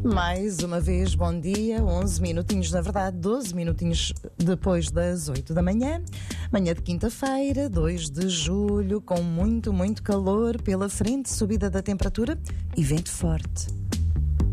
Mais uma vez, bom dia, 11 minutinhos, na verdade, 12 minutinhos depois das 8 da manhã. Manhã de quinta-feira, 2 de julho, com muito calor pela frente, subida da temperatura e vento forte.